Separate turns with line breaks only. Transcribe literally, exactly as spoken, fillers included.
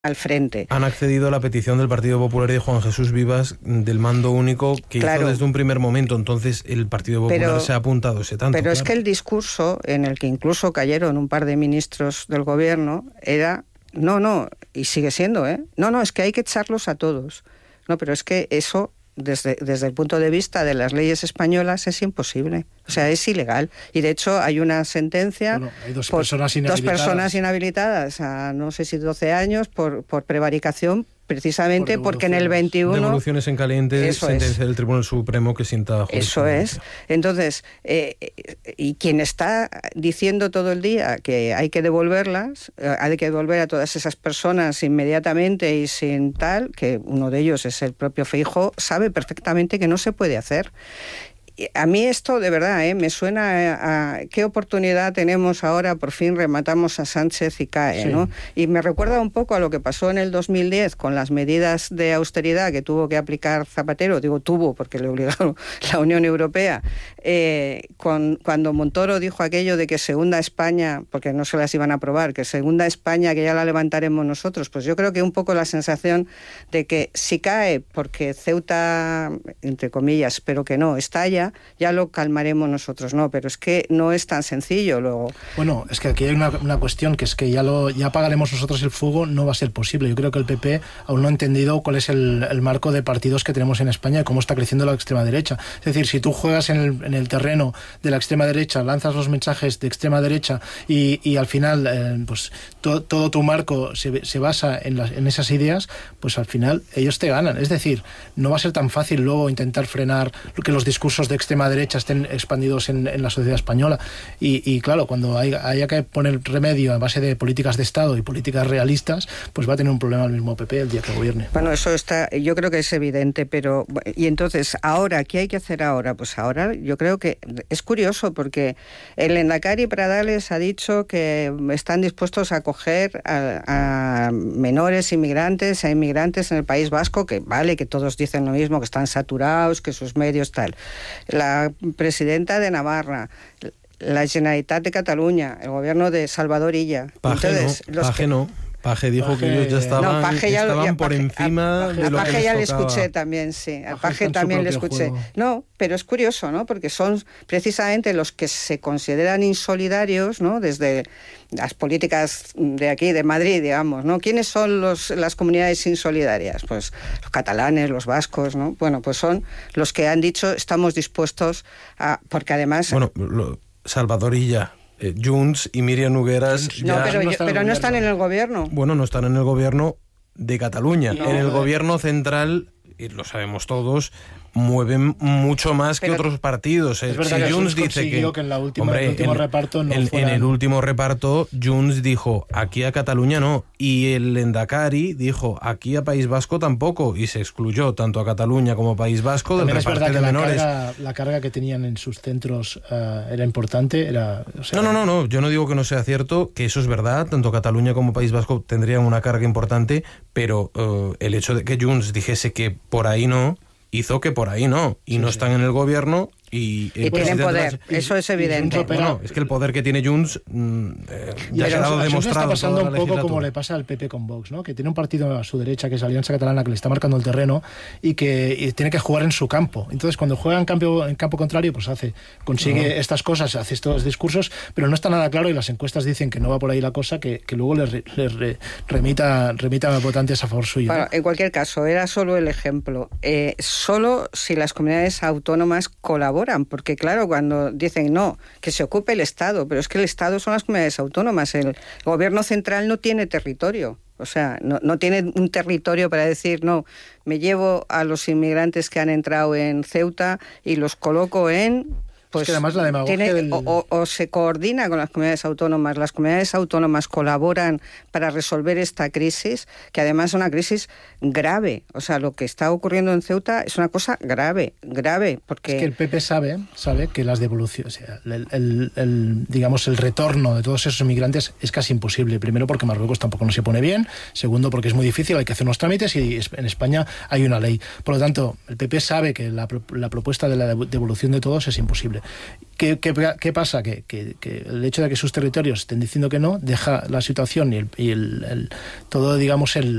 al frente.
Han accedido a la petición del Partido Popular y de Juan Jesús Vivas del mando único que claro. hizo desde un primer momento, entonces el Partido Popular pero, se ha apuntado ese tanto.
Pero
claro.
es que el discurso, en el que incluso cayeron un par de ministros del gobierno, era, no, no, y sigue siendo, ¿eh? No, no, es que hay que echarlos a todos. No, pero es que eso, desde, desde el punto de vista de las leyes españolas, es imposible. O sea, es ilegal. Y de hecho hay una sentencia...
Bueno, hay dos personas inhabilitadas.
Dos personas inhabilitadas a no sé si doce años por, por prevaricación, precisamente por porque en el veintiuno...
Devoluciones en caliente, sentencia es. del Tribunal Supremo que sienta
Eso es. Entonces, eh, y quien está diciendo todo el día que hay que devolverlas, eh, hay que devolver a todas esas personas inmediatamente y sin tal, que uno de ellos es el propio Feijóo, sabe perfectamente que no se puede hacer. A mí esto de verdad ¿eh? me suena a, a qué oportunidad tenemos ahora, por fin rematamos a Sánchez y cae, sí. ¿no? Y me recuerda un poco a lo que pasó en el dos mil diez con las medidas de austeridad que tuvo que aplicar Zapatero, digo tuvo porque le obligaron la Unión Europea, eh, con, cuando Montoro dijo aquello de que se hunda España, porque no se las iban a aprobar, que se hunda España, que ya la levantaremos nosotros. Pues yo creo que un poco la sensación de que si cae porque Ceuta, entre comillas, espero que no, estalla, ya lo calmaremos nosotros, no, pero es que no es tan sencillo luego.
Bueno, es que aquí hay una, una cuestión que es que ya lo ya pagaremos nosotros el fuego, no va a ser posible. Yo creo que el P P aún no ha entendido cuál es el, el marco de partidos que tenemos en España y cómo está creciendo la extrema derecha. Es decir, si tú juegas en el, en el terreno de la extrema derecha, lanzas los mensajes de extrema derecha y, y al final eh, pues to, todo tu marco se, se basa en, las, en esas ideas, pues al final ellos te ganan. Es decir, no va a ser tan fácil luego intentar frenar que los discursos de extrema derecha estén expandidos en, en la sociedad española y, y claro, cuando hay, haya que poner remedio a base de políticas de Estado y políticas realistas, pues va a tener un problema el mismo P P el día que gobierne.
Bueno, eso está, yo creo que es evidente, pero y entonces, ahora, ¿qué hay que hacer ahora? Pues ahora yo creo que es curioso porque el Lehendakari Pradales ha dicho que están dispuestos a acoger a, a menores inmigrantes, a inmigrantes en el País Vasco, que vale, que todos dicen lo mismo, que están saturados, que sus medios tal. La presidenta de Navarra, la Generalitat de Cataluña, el gobierno de Salvador Illa.
Paje
Entonces,
no,
los
Paje
que...
no. Paje dijo
Paje,
que ellos ya estaban,
no, Paje ya,
estaban
ya,
por
Paje,
encima
a,
de lo
a Paje
que
ya
les
le
tocaba.
escuché también, sí. A
Paje,
Paje también le escuché.
Juego.
No, pero es curioso, ¿no? Porque son precisamente los que se consideran insolidarios, ¿no? Desde las políticas de aquí, de Madrid, digamos, ¿no? ¿Quiénes son los, las comunidades insolidarias? Pues los catalanes, los vascos, ¿no? Bueno, pues son los que han dicho estamos dispuestos a... Porque además...
Bueno, lo, Salvador Illa... Eh, Junts y Míriam Nogueras
no,
ya...
pero,
no,
yo, pero no están en el gobierno.
Bueno, no están en el gobierno de Cataluña.
No,
en el
no.
gobierno central, y lo sabemos todos, mueven mucho más pero, que otros partidos.
Es verdad
si
que
Junts dice que,
que en, la última,
hombre,
el último
en,
reparto no
en,
fueran...
en el último reparto Junts dijo aquí a Cataluña no, y el Lehendakari dijo aquí a País Vasco tampoco, y se excluyó tanto a Cataluña como a País Vasco del reparto de
la
menores.
Carga, la carga que tenían en sus centros uh, era importante. Era, o sea,
no, no, no, no, yo no digo que no sea cierto, que eso es verdad, tanto Cataluña como País Vasco tendrían una carga importante, pero uh, el hecho de que Junts dijese que por ahí no, hizo que por ahí no, y sí, no sí. están en el gobierno y...
Y tienen poder, las, eso es evidente.
Y, bueno, es que el poder que tiene Junts mm, eh, ya se ha dado demostrado.
Está pasando un poco como le pasa al P P con Vox, ¿no? Que tiene un partido a su derecha, que es Alianza Catalana, que le está marcando el terreno y que y tiene que jugar en su campo. Entonces, cuando juega en campo, en campo contrario, pues hace consigue no. estas cosas, hace estos discursos, pero no está nada claro y las encuestas dicen que no va por ahí la cosa, que, que luego le, re, le re, remita, remita votantes a favor suyo.
Bueno,
¿no?
En cualquier caso, era solo el ejemplo. Eh, solo si las comunidades autónomas colaboran, porque claro, cuando dicen no, que se ocupe el Estado, pero es que el Estado son las comunidades autónomas, el gobierno central no tiene territorio, o sea, no, no tiene un territorio para decir no, me llevo a los inmigrantes que han entrado en Ceuta y los coloco en... Pues
es que además la demagogia
tiene,
del...
o, o, o se coordina con las comunidades autónomas, las comunidades autónomas colaboran para resolver esta crisis, que además es una crisis grave. O sea, lo que está ocurriendo en Ceuta es una cosa grave, grave, porque...
Es que el P P sabe, sabe que las devoluciones, o sea, el, el, el, digamos, el retorno de todos esos inmigrantes es casi imposible. Primero porque Marruecos tampoco no se pone bien, segundo porque es muy difícil, hay que hacer unos trámites y en España hay una ley. Por lo tanto, el P P sabe que la, la propuesta de la devolución de todos es imposible. ¿Qué, qué, qué pasa? Que, que, que el hecho de que sus territorios estén diciendo que no deja la situación y, el, y el, el, todo, digamos, el